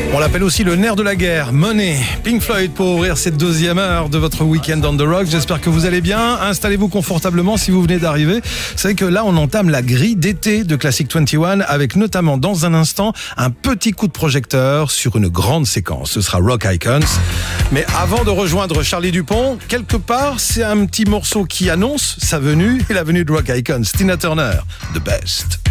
On l'appelle aussi le nerf de la guerre, Money. Pink Floyd pour ouvrir cette deuxième heure de votre Weekend on the Rock. J'espère que vous allez bien. Installez-vous confortablement si vous venez d'arriver. Vous savez que là, on entame la grille d'été de Classic 21 avec notamment dans un instant un petit coup de projecteur sur une grande séquence. Ce sera Rock Icons. Mais avant de rejoindre Charlie Dupont, quelque part, c'est un petit morceau qui annonce sa venue et la venue de Rock Icons. Tina Turner, The Best.